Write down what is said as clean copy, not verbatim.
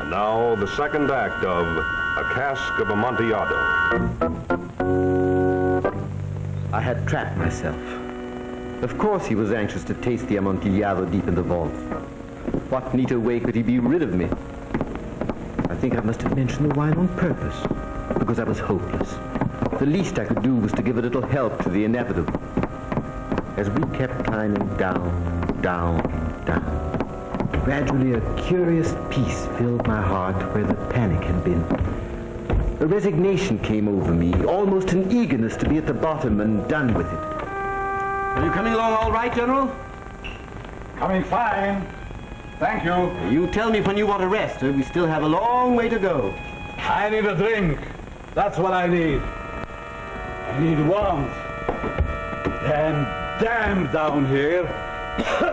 Now, the second act of A Cask of Amontillado. I had trapped myself. Of course he was anxious to taste the Amontillado deep in the vault. What neater way could he be rid of me? I think I must have mentioned the wine on purpose, because I was hopeless. The least I could do was to give a little help to the inevitable. As we kept climbing down, down, down, gradually a curious peace filled my heart where the panic had been. A resignation came over me, almost an eagerness to be at the bottom and done with it. Are you coming along all right, General? Coming fine. Thank you. You tell me when you want to rest. We still have a long way to go. I need a drink. That's what I need. I need warmth. Damn down here.